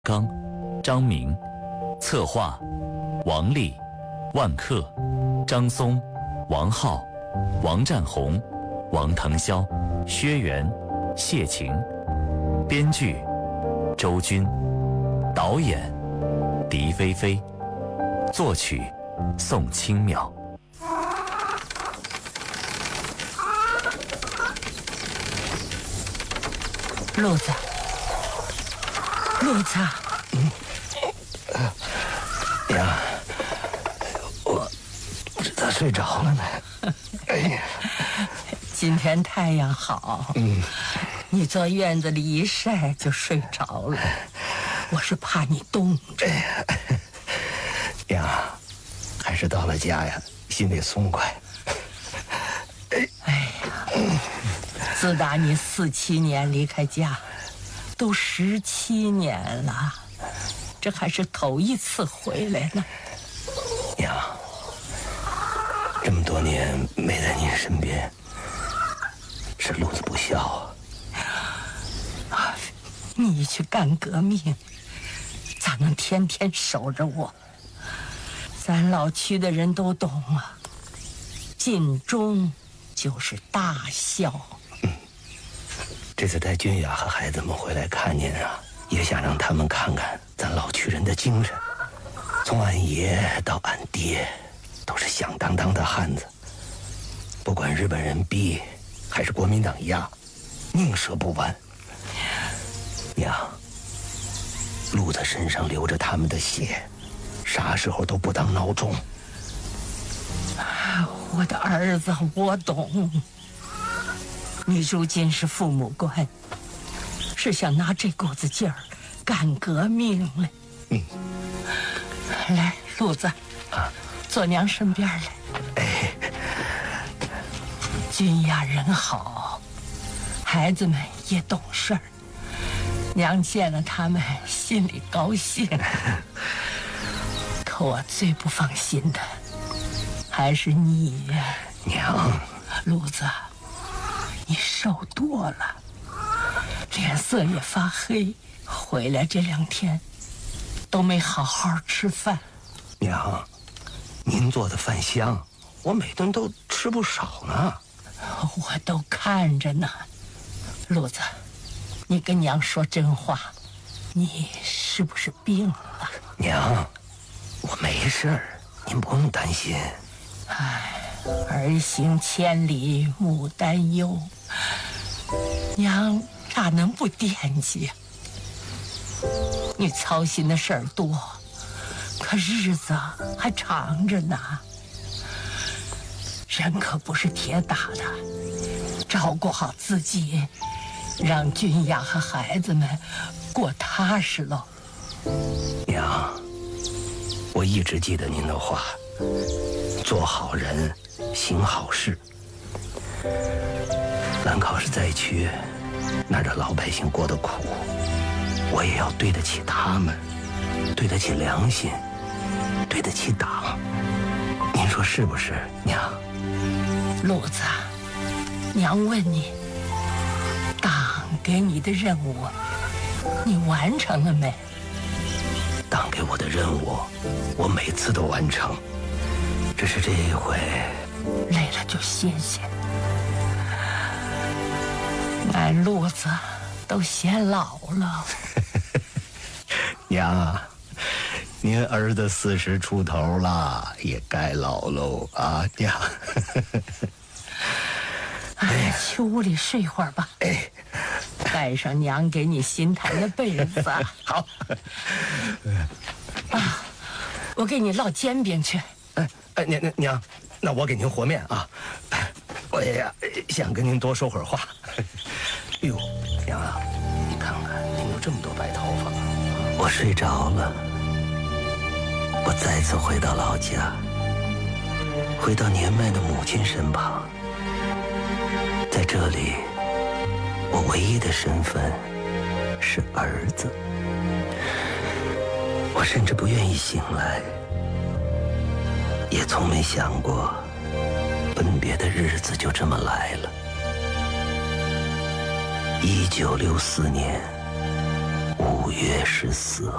刚、张明，策划王丽、万克、张松、王浩、王占红、王腾霄、薛源、谢晴，编剧周军，导演狄菲菲，作曲宋清淼。 路子，路子， 呀，我不知道睡着了呢。哎呀， 今天太阳好，你坐院子里一晒就睡着了。我是怕你冻着。 呀，还是到了家呀，心里松快。 哎呀，自打你47年离开家，都17年了，这还是头一次回来呢。 娘，这么多年没在您身边，是路子不孝啊。 你去干革命，咋能天天守着我？咱老区的人都懂啊，尽忠就是大孝。 这次带君雅和孩子们回来看您啊，也想让他们看看咱老区人的精神。从俺爷到俺爹，都是响当当的汉子，不管日本人逼还是国民党压，宁折不弯。娘，路子身上流着他们的血，啥时候都不当孬种。 我的儿子，我懂。你如今是父母官，是想拿这股子劲儿干革命了。来，路子，坐娘身边来。君雅人好，孩子们也懂事儿，娘见了他们心里高兴。可我最不放心的还是你呀， 娘。 路子，你瘦多了，脸色也发黑，回来这2天都没好好吃饭。 娘，您做的饭香，我每顿都吃不少呢。 我都看着呢。路子，你跟娘说真话，你是不是病了？ 娘，我没事儿，您不用担心。 儿行千里母担忧，娘咋能不惦记呀？你操心的事儿多，可日子还长着呢。人可不是铁打的，照顾好自己，让君雅和孩子们过踏实喽。 娘，我一直记得您的话，做好人，行好事。兰考是灾区，那儿的老百姓过得苦，我也要对得起他们，对得起良心，对得起党。您说是不是，娘？ 路子，娘问你，党给你的任务，你完成了没？ 党给我的任务，我每次都完成，只是这一回累了就歇歇。俺路子都显老了。 娘，您儿子40出头了，也该老喽啊，娘。 哎，去屋里睡会儿吧。盖上娘给你新谈的被子。 好。 我给你烙煎饼去。 娘，那我给您和面啊。我也想跟您多说会儿话。哎呦，娘啊，你看看您有这么多白头发。我睡着了，我再次回到老家，回到年迈的母亲身旁。在这里，我唯一的身份是儿子。我甚至不愿意醒来，也从没想过分别的日子就这么来了。1964年5 月14